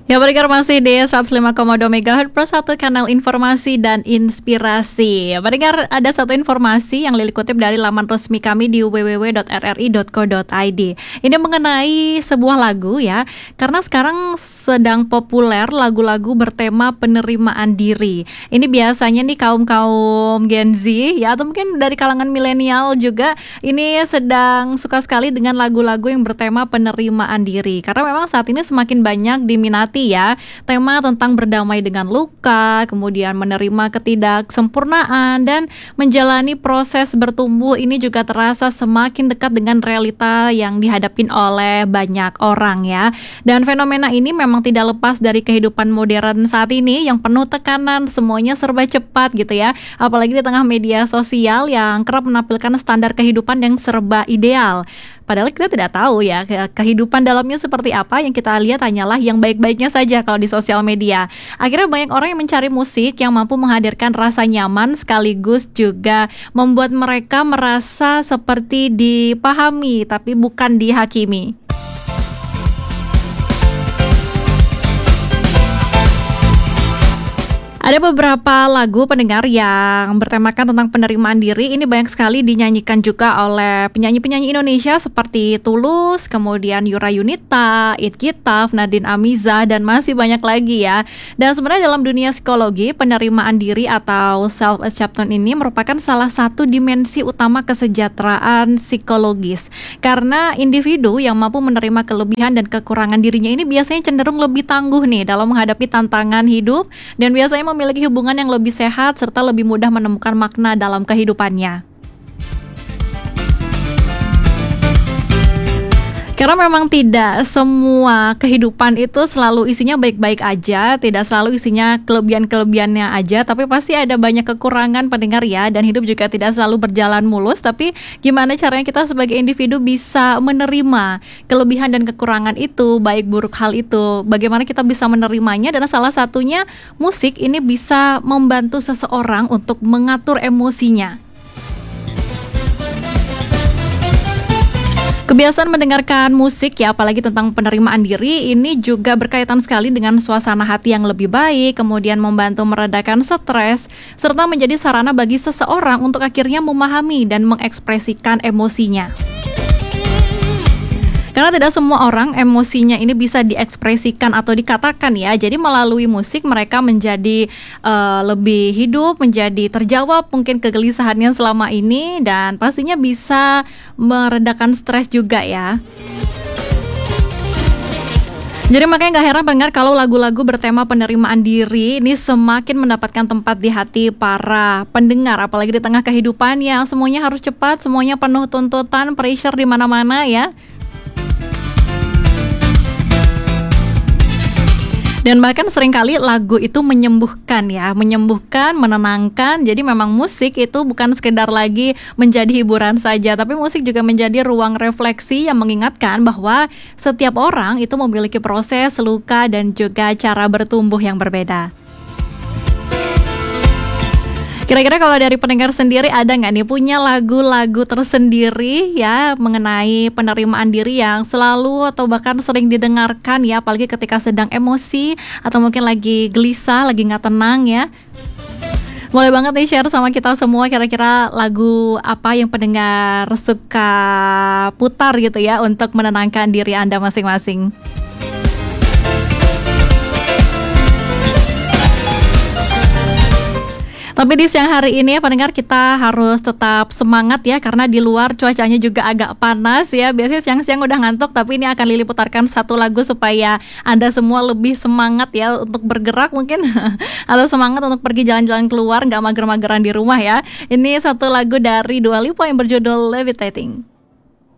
Ya, pendengar masih di 105,2 MHz plus satu kanal informasi dan inspirasi. Pendengar, ada satu informasi yang Lili kutip dari laman resmi kami di www.rri.co.id. Ini mengenai sebuah lagu ya, karena sekarang sedang populer lagu-lagu bertema penerimaan diri. Ini biasanya nih kaum-kaum Gen Z ya, atau mungkin dari kalangan milenial juga, ini sedang suka sekali dengan lagu-lagu yang bertema penerimaan diri. Karena memang saat ini semakin banyak diminati ya, tema tentang berdamai dengan luka, kemudian menerima ketidaksempurnaan dan menjalani proses bertumbuh ini juga terasa semakin dekat dengan realita yang dihadapin oleh banyak orang ya. Dan fenomena ini memang tidak lepas dari kehidupan modern saat ini yang penuh tekanan, semuanya serba cepat gitu ya. Apalagi di tengah media sosial yang kerap menampilkan standar kehidupan yang serba ideal. Padahal kita tidak tahu ya kehidupan dalamnya seperti apa, yang kita lihat hanyalah yang baik-baiknya saja kalau di sosial media. Akhirnya banyak orang yang mencari musik yang mampu menghadirkan rasa nyaman sekaligus juga membuat mereka merasa seperti dipahami tapi bukan dihakimi. Ada beberapa lagu pendengar yang bertemakan tentang penerimaan diri. Ini banyak sekali dinyanyikan juga oleh penyanyi-penyanyi Indonesia seperti Tulus, kemudian Yura Yunita, It Gitaf, Nadine Amiza, dan masih banyak lagi ya. Dan sebenarnya dalam dunia psikologi, penerimaan diri atau self-acceptance ini merupakan salah satu dimensi utama kesejahteraan psikologis. Karena individu yang mampu menerima kelebihan dan kekurangan dirinya ini biasanya cenderung lebih tangguh nih dalam menghadapi tantangan hidup, dan biasanya memiliki hubungan yang lebih sehat serta lebih mudah menemukan makna dalam kehidupannya. Karena memang tidak semua kehidupan itu selalu isinya baik-baik aja, tidak selalu isinya kelebihan-kelebihannya aja, tapi pasti ada banyak kekurangan pendengar ya, dan hidup juga tidak selalu berjalan mulus. Tapi gimana caranya kita sebagai individu bisa menerima kelebihan dan kekurangan itu, baik buruk hal itu, bagaimana kita bisa menerimanya, dan salah satunya musik ini bisa membantu seseorang untuk mengatur emosinya. Kebiasaan mendengarkan musik ya, apalagi tentang penerimaan diri, ini juga berkaitan sekali dengan suasana hati yang lebih baik, kemudian membantu meredakan stres, serta menjadi sarana bagi seseorang untuk akhirnya memahami dan mengekspresikan emosinya. Karena tidak semua orang emosinya ini bisa diekspresikan atau dikatakan ya. Jadi melalui musik mereka menjadi lebih hidup, menjadi terjawab mungkin kegelisahannya selama ini, dan pastinya bisa meredakan stres juga ya. Jadi makanya gak heran pendengar kalau lagu-lagu bertema penerimaan diri ini semakin mendapatkan tempat di hati para pendengar, apalagi di tengah kehidupan yang semuanya harus cepat, semuanya penuh tuntutan, pressure di mana-mana ya. Dan bahkan seringkali lagu itu menyembuhkan ya, menyembuhkan, menenangkan. Jadi memang musik itu bukan sekedar lagi menjadi hiburan saja, tapi musik juga menjadi ruang refleksi yang mengingatkan bahwa setiap orang itu memiliki proses, luka, dan juga cara bertumbuh yang berbeda. Kira-kira kalau dari pendengar sendiri ada nggak nih punya lagu-lagu tersendiri ya mengenai penerimaan diri yang selalu atau bahkan sering didengarkan ya, apalagi ketika sedang emosi atau mungkin lagi gelisah, lagi nggak tenang ya? Boleh banget nih share sama kita semua, kira-kira lagu apa yang pendengar suka putar gitu ya untuk menenangkan diri Anda masing-masing. Tapi di siang hari ini ya pendengar, kita harus tetap semangat ya, karena di luar cuacanya juga agak panas ya. Biasanya siang-siang udah ngantuk, tapi ini akan Lili putarkan satu lagu supaya Anda semua lebih semangat ya untuk bergerak mungkin atau semangat untuk pergi jalan-jalan keluar, nggak mager-mageran di rumah ya. Ini satu lagu dari Dua Lipa yang berjudul Levitating.